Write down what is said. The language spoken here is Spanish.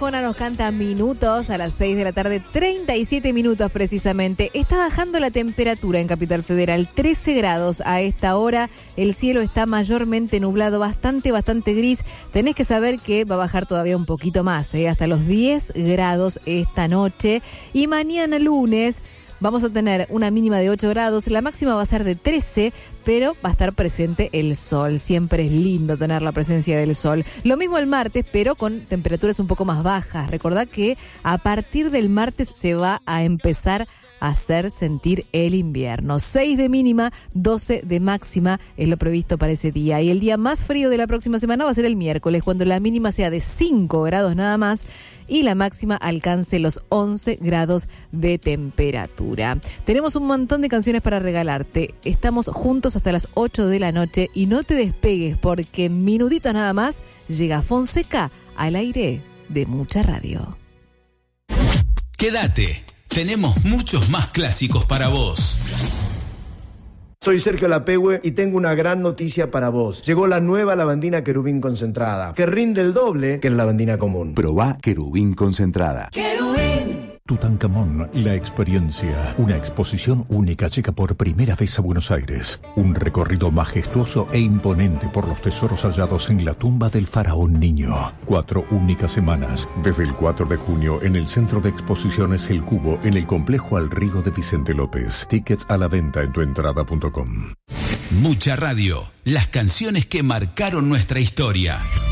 Arjona nos canta Minutos a las 6 de la tarde, 37 minutos precisamente. Está bajando la temperatura en Capital Federal, 13 grados a esta hora. El cielo está mayormente nublado, bastante gris. Tenés que saber que va a bajar todavía un poquito más, hasta los 10 grados esta noche. Y mañana lunes vamos a tener una mínima de 8 grados, la máxima va a ser de 13, pero va a estar presente el sol. Siempre es lindo tener la presencia del sol. Lo mismo el martes, pero con temperaturas un poco más bajas. Recordad que a partir del martes se va a empezar a hacer sentir el invierno. 6 de mínima, 12 de máxima es lo previsto para ese día. Y el día más frío de la próxima semana va a ser el miércoles, cuando la mínima sea de 5 grados nada más y la máxima alcance los 11 grados de temperatura. Tenemos un montón de canciones para regalarte. Estamos juntos hasta las 8 de la noche y no te despegues porque en minutitos nada más llega Fonseca al aire de Mucha Radio. Quédate, tenemos muchos más clásicos para vos. Soy Sergio Lapehue y tengo una gran noticia para vos. Llegó la nueva lavandina Querubín concentrada, que rinde el doble que la lavandina común. Probá Querubín concentrada. ¡Querubín! Tutankamón, la experiencia. Una exposición única llega por primera vez a Buenos Aires. Un recorrido majestuoso e imponente por los tesoros hallados en la tumba del faraón niño. 4 únicas semanas. Desde el 4 de junio en el Centro de Exposiciones El Cubo, en el Complejo Al Río de Vicente López. Tickets a la venta en tuentrada.com. Mucha Radio. Las canciones que marcaron nuestra historia.